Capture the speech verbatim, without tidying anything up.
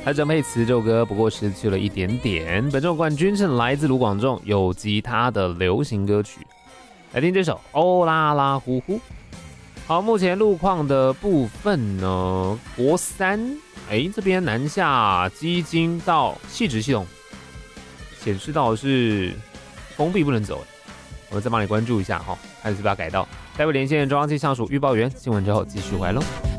还真配词这首歌不过失去了一点点。本周冠军是来自卢广仲有吉他的流行歌曲，来听这首《欧啦啦呼呼》。好，目前路况的部分呢，国三哎这边南下基金到汐止系统显示到的是封闭不能走，我们再帮你关注一下哈，看是不是要改道。待会连线中央气象署预报员新闻之后继续回来喽。